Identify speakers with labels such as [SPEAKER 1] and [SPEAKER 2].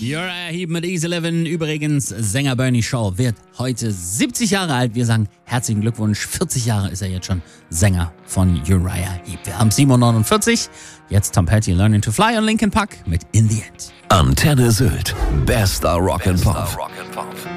[SPEAKER 1] Uriah Heep mit Easy Livin'. Übrigens, Sänger Bernie Shaw wird heute 70 Jahre alt. Wir sagen herzlichen Glückwunsch. 40 Jahre ist er jetzt schon Sänger von Uriah Heep. Wir haben 7:49 Uhr. Jetzt Tom Petty, Learning to Fly und Linkin Park mit In the End.
[SPEAKER 2] Antenne Sylt. Bester Rock and Pop.